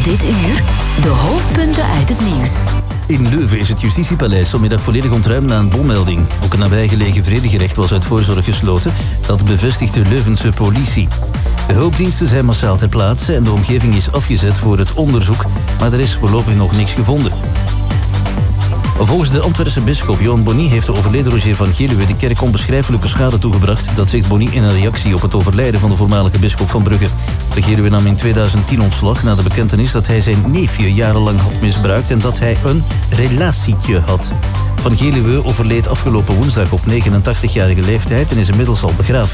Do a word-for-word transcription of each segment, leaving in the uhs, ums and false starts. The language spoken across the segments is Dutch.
Dit uur de hoofdpunten uit het nieuws. In Leuven is het Justitiepaleis vanmiddag volledig ontruimd na een bommelding. Ook een nabijgelegen vredegerecht was uit voorzorg gesloten. Dat bevestigt de Leuvense politie. De hulpdiensten zijn massaal ter plaatse en de omgeving is afgezet voor het onderzoek, maar er is voorlopig nog niks gevonden. Volgens de Antwerpse bisschop Johan Bonny heeft de overleden Roger van Geluwe de kerk onbeschrijfelijke schade toegebracht. Dat zegt Bonny in een reactie op het overlijden van de voormalige bisschop van Brugge. Van Geluwe nam in tweeduizend tien ontslag na de bekentenis dat hij zijn neefje jarenlang had misbruikt en dat hij een relatietje had. Van Geluwe overleed afgelopen woensdag op negenentachtigjarige leeftijd en is inmiddels al begraven.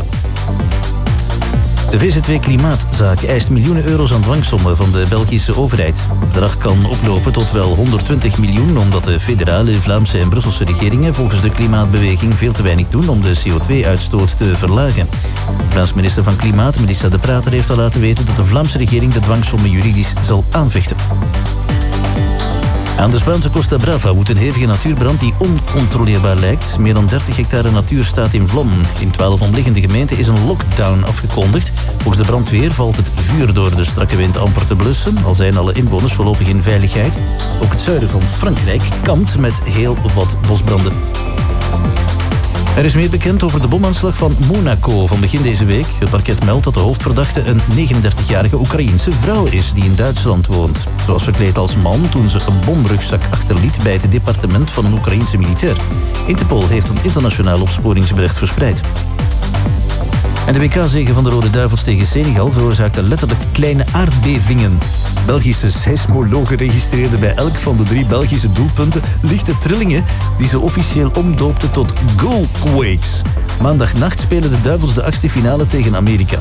De V Z W Klimaatzaak eist miljoenen euro's aan dwangsommen van de Belgische overheid. Het bedrag kan oplopen tot wel honderdtwintig miljoen, omdat de federale, Vlaamse en Brusselse regeringen volgens de klimaatbeweging veel te weinig doen om de C O twee uitstoot te verlagen. De Vlaamse minister van Klimaat, Melissa De Prater, heeft al laten weten dat de Vlaamse regering de dwangsommen juridisch zal aanvechten. Aan de Spaanse Costa Brava woedt een hevige natuurbrand die oncontroleerbaar lijkt. Meer dan dertig hectare natuur staat in vlammen. In twaalf omliggende gemeenten is een lockdown afgekondigd. Volgens de brandweer valt het vuur door de strakke wind amper te blussen, al zijn alle inwoners voorlopig in veiligheid. Ook het zuiden van Frankrijk kampt met heel wat bosbranden. Er is meer bekend over de bomaanslag van Monaco van begin deze week. Het parket meldt dat de hoofdverdachte een negenendertigjarige Oekraïense vrouw is die in Duitsland woont. Ze was verkleed als man toen ze een bomrugzak achterliet bij het departement van een Oekraïense militair. Interpol heeft een internationaal opsporingsbericht verspreid. En de W K-zege van de Rode Duivels tegen Senegal veroorzaakte letterlijk kleine aardbevingen. Belgische seismologen registreerden bij elk van de drie Belgische doelpunten lichte trillingen die ze officieel omdoopten tot goalquakes. Maandagnacht spelen de Duivels de achtste finale tegen Amerika.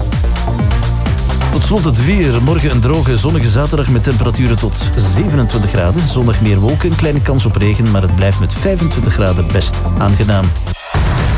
Tot slot het weer. Morgen een droge, zonnige zaterdag met temperaturen tot zevenentwintig graden. Zondag meer wolken, kleine kans op regen, maar het blijft met vijfentwintig graden best aangenaam.